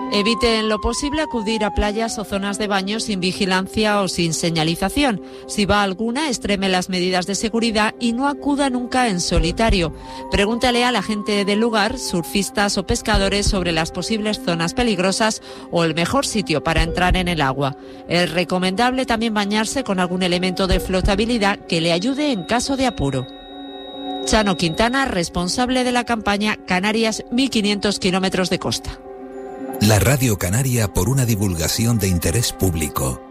Evite en lo posible acudir a playas o zonas de baño sin vigilancia o sin señalización. Si va a alguna, extreme las medidas de seguridad y no acuda nunca en solitario. Pregúntale a la gente del lugar, surfistas o pescadores, sobre las posibles zonas peligrosas o el mejor sitio para entrar en el agua. Es recomendable también bañarse con algún elemento de flotabilidad que le ayude en caso de apuro. Chano Quintana, responsable de la campaña Canarias 1500 kilómetros de costa. La Radio Canaria por una divulgación de interés público.